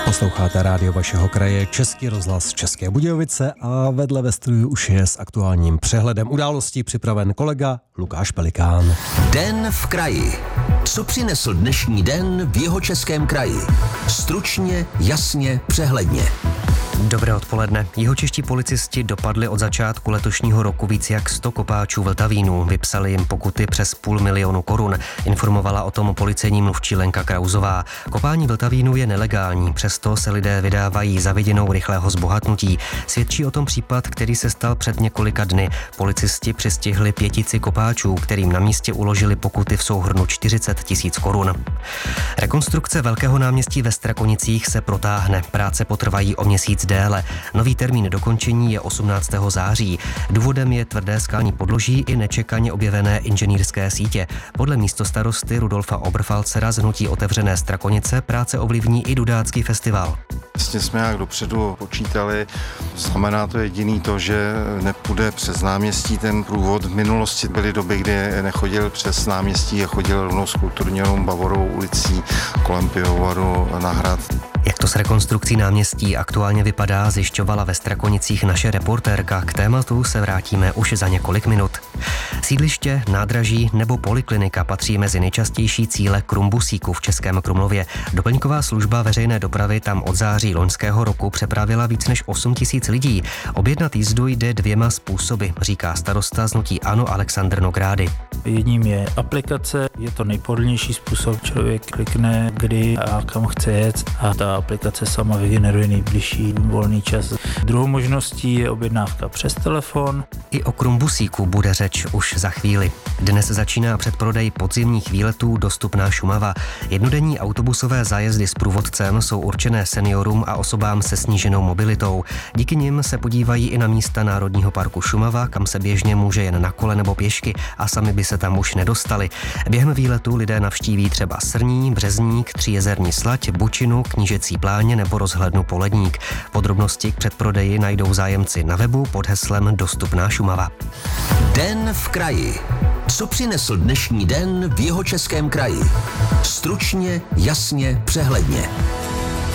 Posloucháte rádio vašeho kraje, Český rozhlas České Budějovice a vedle ve studiu už je s aktuálním přehledem událostí připraven kolega Lukáš Pelikán. Den v kraji. Co přinesl dnešní den v Jihočeském kraji? Stručně, jasně, přehledně. Dobré odpoledne. Jihočeští policisti dopadli od začátku letošního roku víc jak 100 kopáčů Vltavínů. Vypsali jim pokuty přes 500 000 korun. Informovala o tom policejní mluvčí Lenka Krauzová. Kopání Vltavínů je nelegální, přesto se lidé vydávají za vidinou rychlého zbohatnutí. Svědčí o tom případ, který se stal před několika dny. Policisti přistihli 5 kopáčů, kterým na místě uložili pokuty v souhrnu 40 000 korun. Rekonstrukce Velkého náměstí ve Strakonicích se protáhne. Práce potrvají o měsíc déle. Nový termín dokončení je 18. září. Důvodem je tvrdé skalní podloží i nečekaně objevené inženýrské sítě. Podle místostarosty Rudolfa Oberfalzera z hnutí Otevřené Strakonice práce ovlivní i Dudácký festival. Vlastně jsme jak dopředu počítali. Znamená to jediný to, že nepůjde přes náměstí ten průvod. V minulosti byly doby, kdy nechodil přes náměstí a chodil rovnou s kulturní Bavorovou ulicí kolem pivovaru na hrad. Jak to s rekonstrukcí náměstí aktuálně vypadá, zjišťovala ve Strakonicích naše reportérka. K tématu se vrátíme už za několik minut. Sídliště, nádraží nebo poliklinika patří mezi nejčastější cíle Krumbusíku v Českém Krumlově. Doplňková služba veřejné dopravy tam od září loňského roku přepravila víc než 8 000 lidí. Objednat jízdu jde 2 způsoby, říká starosta z hnutí ANO Alexandr Nogrády. Jedním je aplikace, je to nejpohodlnější způsob, člověk klikne kdy a kam chce jet a ta aplikace sama vygeneruje nejbližší volný čas. Druhou možností je objednávka přes telefon. I o Krumbusíku bude řeč už za chvíli. Dnes začíná předprodej podzimních výletů Dostupná Šumava. Jednodenní autobusové zájezdy s průvodcem jsou určené seniorům a osobám se sníženou mobilitou. Díky nim se podívají i na místa Národního parku Šumava, kam se běžně může jen na kole nebo pěšky a sami by se tam už nedostali. Během výletu lidé navštíví třeba Srní, Březník, Tříjezerní Slať, Bučinu, Knížecí Pláně nebo rozhlednu Poledník. Podrobnosti k předprodeji najdou zájemci na webu pod heslem Dostupná Šumava. Den v kraji. Co přinesl dnešní den v Jihočeském kraji? Stručně, jasně, přehledně.